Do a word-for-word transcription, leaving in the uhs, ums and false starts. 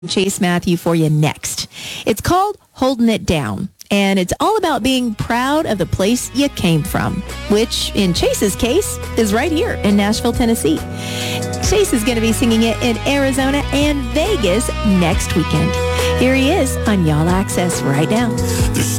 Chase Matthew for you next. It's called Holding It Down, and it's all about being proud of the place you came from, which in Chase's case is right here in Nashville, Tennessee. Chase is going to be singing it in Arizona and Vegas next weekend. Here he is on Y'all Access right now. There's